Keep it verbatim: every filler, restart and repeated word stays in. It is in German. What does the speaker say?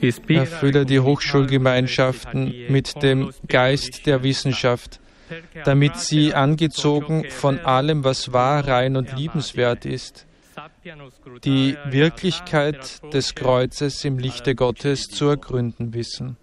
Erfülle die Hochschulgemeinschaften mit dem Geist der Wissenschaft, damit sie, angezogen von allem, was wahr, rein und liebenswert ist, die Wirklichkeit des Kreuzes im Lichte Gottes zu ergründen wissen.